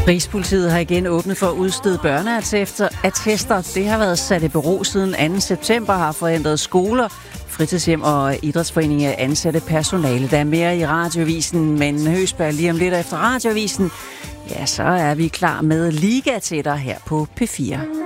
Rigspolitiet har igen åbnet for at udstede børneattester. Det har været sat i bero siden 2. september, har forhindret skoler, fritidshjem og idrætsforeninger at ansætte personale. Der er mere i Radioavisen, men Høgsberg lige om lidt efter Radioavisen. Ja, så er vi klar med Liga til dig her på P4.